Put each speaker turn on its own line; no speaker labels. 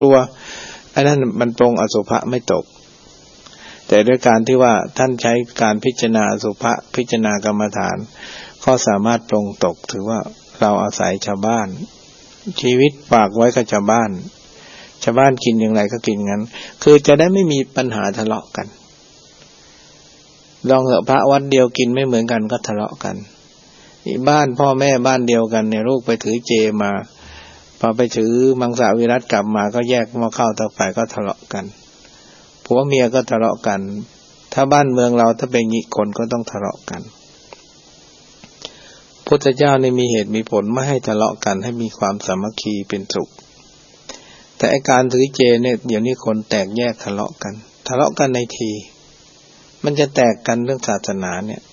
ตัวอันนั้นมันตรงอสุภะไม่ตกแต่ด้วยการที่ว่าท่านใช้การพิจารณาอสุภะพิจารณากรรมฐานก็สามารถปรงตกถือว่าเราอาศัยชาวบ้านชีวิตฝากไว้กับชาวบ้านกินอย่างไรก็กินงั้นคือจะได้ไม่มีปัญหาทะเลาะกันลองเถอะพระวัดเดียวกินไม่เหมือนกันก็ทะเลาะกันบ้านพ่อแม่บ้านเดียวกันเนี่ยลูกไปถือเจมาพอไปถือมังสวิรัติกลับมาก็แยกหม้อข้าวต่อไปก็ทะเลาะกันผัวเมียก็ทะเลาะกันถ้าบ้านเมืองเราถ้าเป็นงี้คนก็ต้องทะเลาะกันพุทธเจ้านี่มีเหตุมีผลไม่ให้ทะเลาะกันให้มีความสามัคคีเป็นสุขแต่อาการถือเจเนี่ยเดี๋ยวนี้คนแตกแยกทะเลาะกันในทีมันจะแตกกันเรื่องศาสนาเนี่ย